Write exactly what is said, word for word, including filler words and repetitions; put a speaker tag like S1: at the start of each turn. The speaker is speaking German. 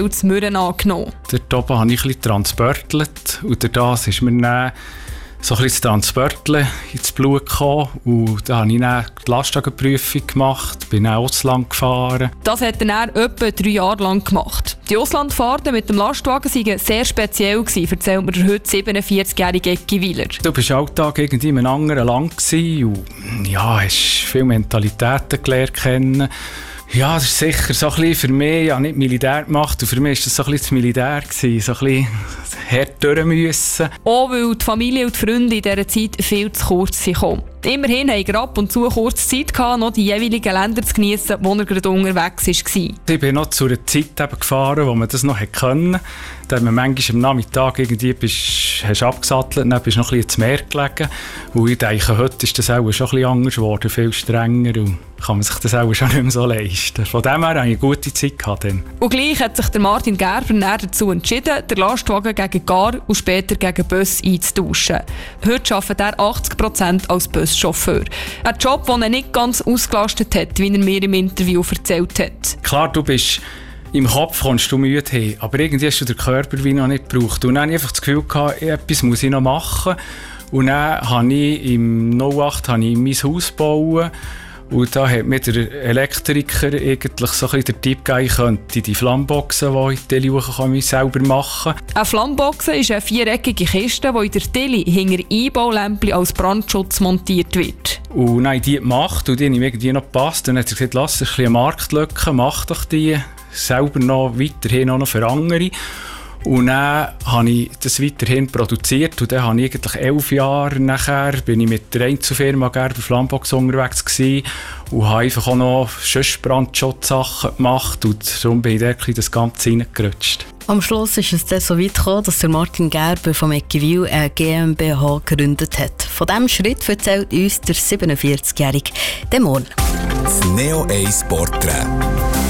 S1: das Mürren angenommen.
S2: Dort oben habe ich ein bisschen transportelt und durch das ist mir dann so ein bisschen das Transporteln ins Blut gekommen. Und da habe ich dann die Lastwagenprüfung gemacht, bin dann Ausland gefahren.
S1: Das hat er dann etwa drei Jahre lang gemacht. Die Auslandfahrten mit dem Lastwagen waren sehr speziell, erzählt mir der heute siebenundvierzigjährige Ecki Wieler.
S2: Du warst Alltag irgendwie in einem anderen Land und ja, hast viele Mentalitäten gelernt kennen. Ja, das ist sicher so ein bisschen für mich, ja, nicht Militär gemacht und für mich war das so ein bisschen das Militär gewesen, so ein bisschen hart durch müssen.
S1: Auch weil die Familie und die Freunde in dieser Zeit viel zu kurz sind. Immerhin hatten wir ab und zu kurz Zeit gehabt, noch die jeweiligen Länder zu geniessen, wo er gerade unterwegs war.
S2: Ich bin noch zu einer Zeit eben gefahren, wo man das noch konnte. Da hat man manchmal am Nachmittag irgendwie bist, hast abgesattelt und dann bist du noch ein bisschen ins Meer gelegen. Und ich denke, heute ist das auch schon ein bisschen anders geworden, viel strenger und kann man sich das auch schon nicht mehr so leisten. Von dem her hatte ich eine gute Zeit gehabt. Dann.
S1: Und gleich hat sich der Martin Gerber dazu entschieden, den Lastwagen gegen Gar und später gegen Bus einzutauschen. Heute arbeitet er achtzig Prozent als Buschauffeur. Ein Job, den er nicht ganz ausgelastet hat, wie er mir im Interview erzählt hat.
S2: Klar, du bist im Kopf kannst du müde haben, aber irgendwie hast du den Körper wie noch nicht gebraucht. Und dann hatte ich einfach das Gefühl, gehabt, etwas muss ich noch machen. Und dann habe ich im null acht habe ich mein Haus gebaut. Und da hat mir der Elektriker eigentlich so ein bisschen den Tipp gegeben, ich könnte die Flammboxen, die ich in die Luche selber machen kann.
S1: Eine Flammboxe ist eine viereckige Kiste, die in der Tele hinter Einbaulämpchen als Brandschutz montiert wird.
S2: Und dann habe ich die gemacht und die haben ihm irgendwie noch gepasst. Und dann hat er gesagt, lass, das ist ein bisschen eine Marktlücke, mach doch die selber noch weiterhin noch für andere. Und dann habe ich das weiterhin produziert und dann habe ich eigentlich elf Jahre nachher bin ich mit der Einzelfirma Gerber Flammbox unterwegs gewesen und habe einfach auch noch Brandschutzsachen gemacht und darum bin ich da in das Ganze reingerutscht.
S3: Am Schluss ist es dann so weit gekommen, dass der Martin Gerber vom Eckiwil eine GmbH gegründet hat. Von diesem Schritt erzählt uns der siebenundvierzigjährige Demon.
S4: Das Neo eins Porträt.